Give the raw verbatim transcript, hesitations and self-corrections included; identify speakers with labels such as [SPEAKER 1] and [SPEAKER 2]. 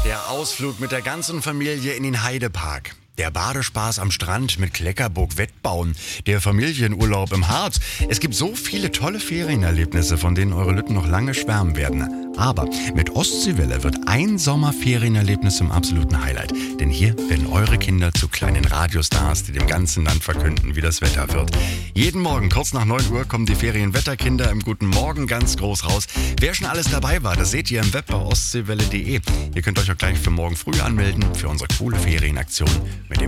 [SPEAKER 1] Der Ausflug mit der ganzen Familie in den Heidepark. Der Badespaß am Strand mit Kleckerburg Wettbauen. Der Familienurlaub im Harz. Es gibt so viele tolle Ferienerlebnisse, von denen eure Lütten noch lange schwärmen werden. Aber mit Ostseewelle wird ein Sommerferienerlebnis zum absoluten Highlight. Denn hier werden eure Kinder zu kleinen Radiostars, die dem ganzen Land verkünden, wie das Wetter wird. Jeden Morgen kurz nach neun Uhr kommen die Ferienwetterkinder im Guten Morgen ganz groß raus. Wer schon alles dabei war, das seht ihr im Web bei ostseewelle punkt de. Ihr könnt euch auch gleich für morgen früh anmelden für unsere coole Ferienaktion mit dem